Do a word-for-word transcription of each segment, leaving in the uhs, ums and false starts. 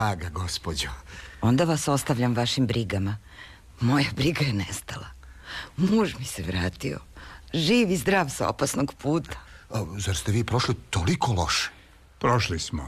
Draga gospođo. Onda vas ostavljam vašim brigama. Moja briga je nestala. Muž mi se vratio. Živ i zdrav sa opasnog puta. A, zar ste vi prošli toliko loše? Prošli smo.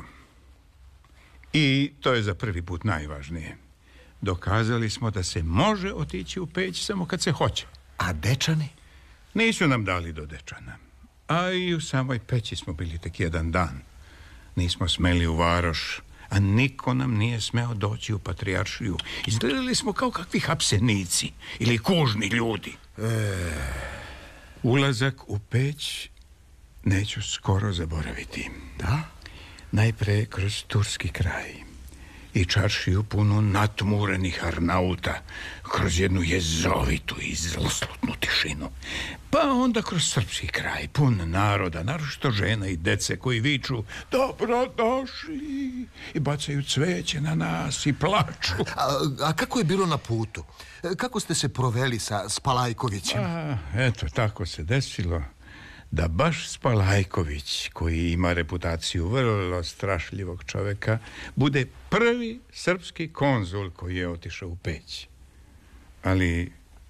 I to je za prvi put najvažnije. Dokazali smo da se može otići u Peć samo kad se hoće. A Dečani? Nisu nam dali do Dečana. A i u samoj Peći smo bili tek jedan dan. Nismo smeli u Varoš, a niko nam nije smeo doći u Patrijaršiju. Izgledali smo kao kakvi hapsenici ili kužni ljudi. E... Ulazak u Peć neću skoro zaboraviti. Da? Najpre kroz turski kraj i čaršiju punu natmurenih Arnauta, kroz jednu jezovitu i zloslutnu tišinu. Pa onda kroz srpski kraj, pun naroda, naročito žena i dece koji viču dobrodošli i bacaju cveće na nas i plaču. A, a kako je bilo na putu? Kako ste se proveli sa Spalajkovićem? A, eto, tako se desilo da baš Spalajković, koji ima reputaciju vrlo strašljivog čoveka, bude prvi srpski konzul koji je otišao u Peć. Ali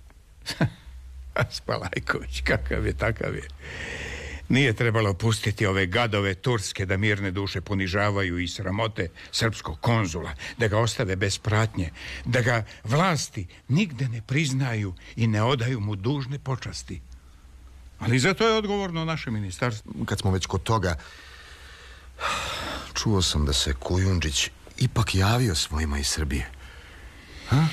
Spalajković, kakav je, takav je. Nije trebalo pustiti ove gadove turske da mirne duše ponižavaju i sramote srpskog konzula, da ga ostave bez pratnje, da ga vlasti nigde ne priznaju i ne odaju mu dužne počasti. Ali za to je odgovorno naše ministarstvo. Kad smo već kod toga, čuo sam da se Kujundžić ipak javio svojima iz Srbije. Ha?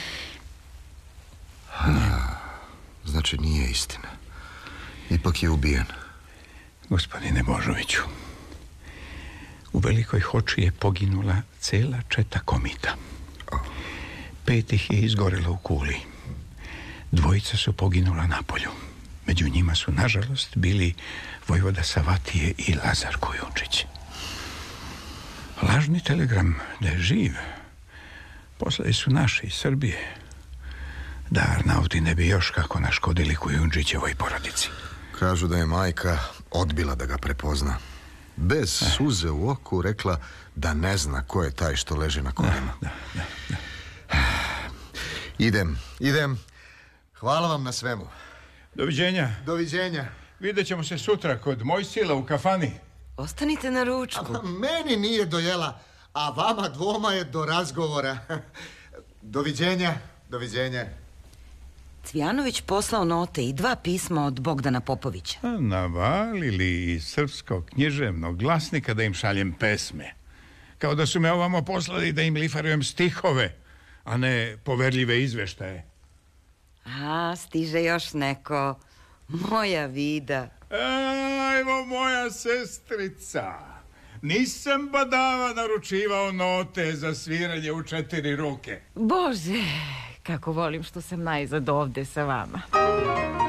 Ha, znači nije istina. Ipak je ubijen. Gospodine Božoviću, u Velikoj Hoči je poginula cela četa komita. Pet ih je izgorelo u Kuli. Dvojica su poginula na polju. Među njima su, nažalost, bili vojvoda Savatije i Lazar Kujundžić. Lažni telegram da je živ poslali su naši iz Srbije, da Arnauti ne bi još kako naškodili Kujundžićevoj porodici. Kažu da je majka odbila da ga prepozna. Bez suze u oku rekla da ne zna ko je taj što leži na koljima. Da, da, da, da. Idem, idem. Hvala vam na svemu. Doviđenja. Doviđenja. Vidjet ćemo se sutra kod Mojsila u kafani. Ostanite na ručku. A, meni nije do jela, a vama dvoma je do razgovora. Doviđenja, doviđenja. Cvijanović poslao note i dva pisma od Bogdana Popovića. A navalili iz srpskog književnog glasnika da im šaljem pesme. Kao da su me ovamo poslali da im lifarujem stihove, a ne poverljive izveštaje. A, stiže još neko. Moja Vida. Ajmo, moja sestrica. Nisam badava naručivao note za sviranje u četiri ruke. Bože, kako volim što sam najzad ovde sa vama.